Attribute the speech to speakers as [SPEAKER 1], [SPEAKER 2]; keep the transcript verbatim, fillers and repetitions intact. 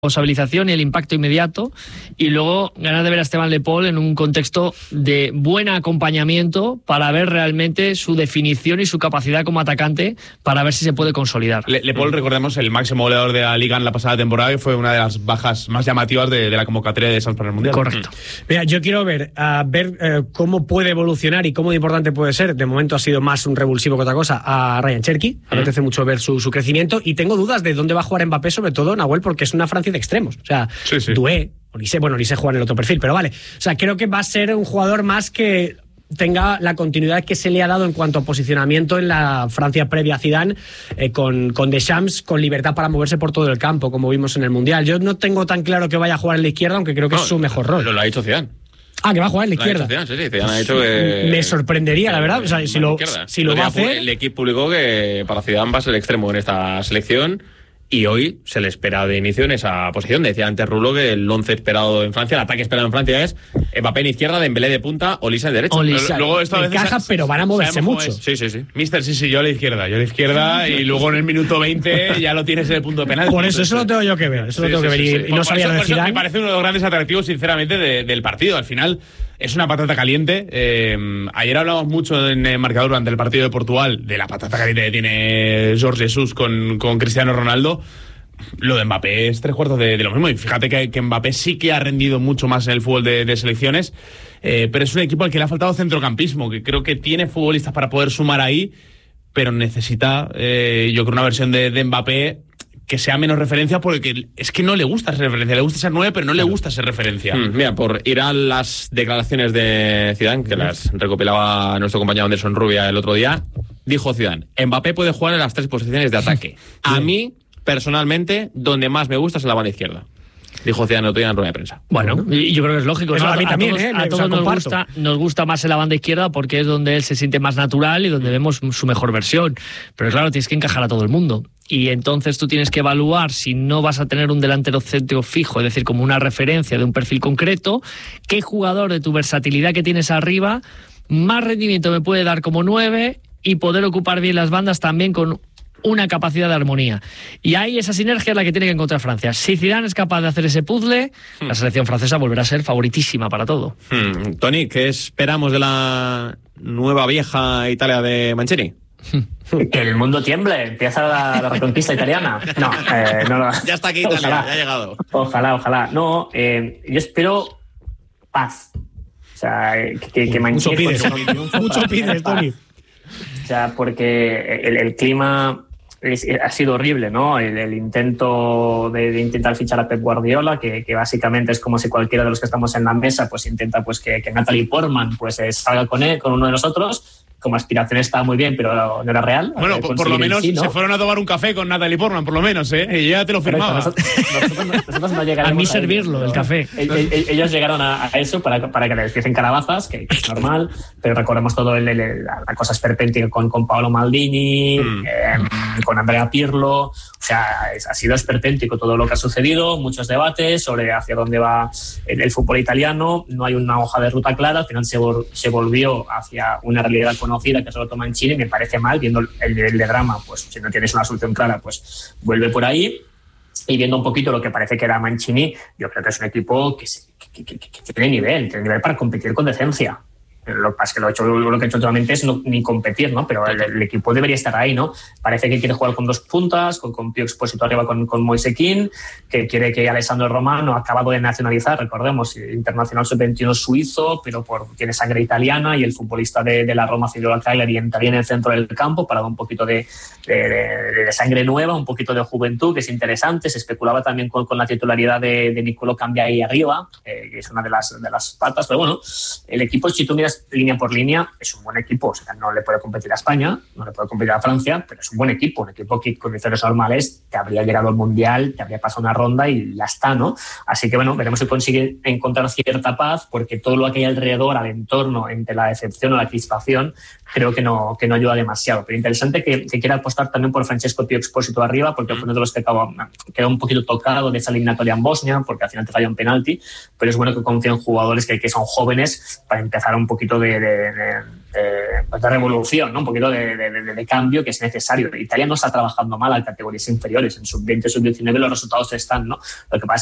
[SPEAKER 1] responsabilización y el impacto inmediato, y luego ganas de ver a Esteban Le Paul en un contexto de buen acompañamiento para ver realmente su definición y su capacidad como atacante, para ver si se puede consolidar.
[SPEAKER 2] Le, Le Paul, recordemos, el máximo goleador de la Liga en la pasada temporada, y fue una de las bajas más llamativas de, de la convocatoria de Sanz para el Mundial.
[SPEAKER 1] Correcto.
[SPEAKER 3] Mira, yo quiero ver, uh, ver uh, cómo puede evolucionar y cómo de importante puede ser. De momento ha sido más un revulsivo que otra cosa a Ryan Cherki. Me apetece mucho ver su, su crecimiento, y tengo dudas de dónde va a jugar Mbappé, sobre todo Nahuel, porque es una Francia de extremos. O sea,
[SPEAKER 2] sí, sí.
[SPEAKER 3] Doué, Olise, bueno, Olise juega en el otro perfil, pero vale. O sea, creo que va a ser un jugador más que tenga la continuidad que se le ha dado en cuanto a posicionamiento en la Francia previa a Zidane, eh, con, con Deschamps, con libertad para moverse por todo el campo, como vimos en el Mundial. Yo no tengo tan claro que vaya a jugar en la izquierda, aunque creo que no, es su mejor rol.
[SPEAKER 4] Lo, lo ha dicho Zidane.
[SPEAKER 3] Ah, que va a jugar en la izquierda.
[SPEAKER 4] Zidane, sí, sí, Zidane ha dicho que...
[SPEAKER 3] Me sorprendería, la verdad. O sea, si lo, si lo va a hacer...
[SPEAKER 4] El equipo publicó que para Zidane va a ser el extremo en esta selección, y hoy se le espera de inicio en esa posición. Decía antes Rulo que el once esperado en Francia, el ataque esperado en Francia es Mbappé en izquierda, Dembélé de punta, Olise en derecha.
[SPEAKER 3] Olise,
[SPEAKER 2] luego esta vez
[SPEAKER 3] encaja, pero van a moverse mucho.
[SPEAKER 2] Sí, sí, sí. Mister, sí, sí, yo a la izquierda, yo a la izquierda, y luego en el minuto veinte ya lo tienes en el punto de penal.
[SPEAKER 3] Por eso, eso lo tengo yo que ver. Eso
[SPEAKER 2] sí,
[SPEAKER 3] lo tengo
[SPEAKER 2] sí,
[SPEAKER 3] que ver.
[SPEAKER 2] Sí,
[SPEAKER 3] y,
[SPEAKER 2] sí.
[SPEAKER 3] y no
[SPEAKER 2] por
[SPEAKER 3] sabía
[SPEAKER 2] eso,
[SPEAKER 3] lo de Zidane.
[SPEAKER 2] Me parece uno de los grandes atractivos, sinceramente, de, del partido. Al final es una patata caliente. Eh, ayer hablamos mucho en el marcador durante el partido de Portugal de la patata caliente que tiene Jorge Jesus con, con Cristiano Ronaldo. Lo de Mbappé es tres cuartos de, de lo mismo, y fíjate que, que Mbappé sí que ha rendido mucho más en el fútbol de, de selecciones, eh, pero es un equipo al que le ha faltado centrocampismo, que creo que tiene futbolistas para poder sumar ahí, pero necesita, eh, yo creo, una versión de, de Mbappé que sea menos referencia, porque es que no le gusta ser referencia, le gusta ser nueve, pero no le gusta ser referencia.
[SPEAKER 4] Mm, mira, por ir a las declaraciones de Zidane, que las recopilaba nuestro compañero Anderson Rubia el otro día, dijo Zidane: Mbappé puede jugar en las tres posiciones de ataque. A mí, personalmente, donde más me gusta es en la banda izquierda. Dijo Zidane el otro día en rueda de prensa.
[SPEAKER 1] Bueno, y yo creo que es lógico.
[SPEAKER 3] Eso
[SPEAKER 1] ¿no?
[SPEAKER 3] a mí también,
[SPEAKER 1] todos,
[SPEAKER 3] ¿eh?
[SPEAKER 1] a todos
[SPEAKER 3] o sea,
[SPEAKER 1] nos, gusta, nos gusta más en la banda izquierda, porque es donde él se siente más natural y donde vemos su mejor versión. Pero claro, tienes que encajar a todo el mundo. Y entonces tú tienes que evaluar, si no vas a tener un delantero centro fijo, es decir, como una referencia de un perfil concreto, qué jugador de tu versatilidad que tienes arriba más rendimiento me puede dar como nueve, y poder ocupar bien las bandas también con una capacidad de armonía. Y ahí esa sinergia es la que tiene que encontrar Francia. Si Zidane es capaz de hacer ese puzzle, hmm. la selección francesa volverá a ser favoritísima para todo.
[SPEAKER 4] Hmm. Tony, ¿qué esperamos de la nueva vieja Italia de Mancini?
[SPEAKER 5] Que el mundo tiemble, empieza la, la reconquista italiana. No, eh, no, no.
[SPEAKER 4] Ya está aquí Italia, ojalá, ya ha llegado.
[SPEAKER 5] Ojalá, ojalá. No, eh, yo espero paz. O sea, que, que Mancini...
[SPEAKER 3] Mucho pides, mucho pides, Tony.
[SPEAKER 5] O sea, porque el, el clima... Es, ha sido horrible, ¿no? El, el intento de, de intentar fichar a Pep Guardiola, que, que básicamente es como si cualquiera de los que estamos en la mesa pues intenta pues que, que Natalie Portman pues salga con él, con uno de nosotros. Como aspiración estaba muy bien, pero no era real.
[SPEAKER 2] Bueno, por, por lo menos sí, ¿no? Se fueron a tomar un café con Natalie Portman, por lo menos, ¿eh? Y ya te lo firmaba.
[SPEAKER 5] Nosotros, nosotros, nosotros no llegaremos
[SPEAKER 1] a mí servirlo, a el café.
[SPEAKER 5] Ellos llegaron a, a eso para, para que les dicen calabazas, que, que es normal, pero recordemos todo el, el, la, la cosa esperpéntica con, con Paolo Maldini, mm. eh, con Andrea Pirlo. O sea, es, ha sido esperpéntico todo lo que ha sucedido, muchos debates sobre hacia dónde va el, el fútbol italiano. No hay una hoja de ruta clara, al final se, vol, se volvió hacia una realidad conocida que solo toma en Chile. Me parece mal, viendo el nivel de drama, pues si no tienes una solución clara, pues vuelve por ahí. Y viendo un poquito lo que parece que era Mancini, yo creo que es un equipo que, que, que, que, que tiene nivel, tiene nivel para competir con decencia. Lo que pasa es que lo, hecho, lo que ha hecho últimamente es no, ni competir, ¿no? Pero el, el equipo debería estar ahí, ¿no? Parece que quiere jugar con dos puntas, con, con Pío Expósito arriba con, con Moise Kean, que quiere que Alessandro Romano ha acabado de nacionalizar, recordemos, internacional sub veintiuno suizo, pero por, tiene sangre italiana, y el futbolista de, de la Roma, Ciro Cagliari, entraría en el centro del campo para dar un poquito de, de, de, de sangre nueva, un poquito de juventud, que es interesante. Se especulaba también con, con la titularidad de, de Niccolò Cambiai arriba, eh, que es una de las, de las patas, pero bueno, el equipo, si tú miras línea por línea, es un buen equipo. O sea, no le puede competir a España, no le puede competir a Francia, pero es un buen equipo, un equipo que en condiciones normales te habría llegado al Mundial, te habría pasado una ronda y ya está, ¿no? Así que bueno, veremos si consigue encontrar cierta paz, porque todo lo que hay alrededor, al entorno, entre la decepción o la crispación, creo que no, que no ayuda demasiado. Pero interesante que, que quiera apostar también por Francesco Pío Expósito arriba, porque fue uno de los que acabó, quedó un poquito tocado de esa eliminatoria en Bosnia, porque al final te falla un penalti, pero es bueno que confíe en jugadores que, que son jóvenes para empezar un poquito poquito de, de, de, de, de revolución, ¿no? Un poquito de, de, de, de cambio que es necesario. Italia no está trabajando mal en categorías inferiores, en sub veinte, sub diecinueve los resultados están, ¿no? Lo que pasa